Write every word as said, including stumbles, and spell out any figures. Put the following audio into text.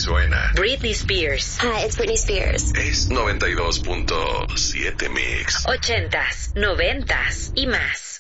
suena. Britney Spears. Hi, it's Britney Spears. Es noventa y dos punto siete Mix. Ochentas, noventas y más.